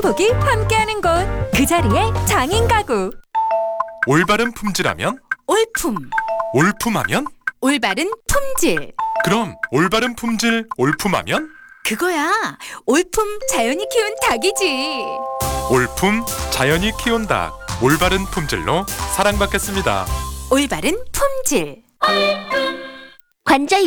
행복이 함께하는 곳, 그 자리에 장인 가구. 올바른 품질하면? 올품. 올품하면? 올바른 품질. 그럼 올바른 품질 올품하면? 그거야. 올품 자연이 키운 닭이지. 올품 자연이 키운 닭, 올바른 품질로 사랑받겠습니다. 올바른 품질. 관절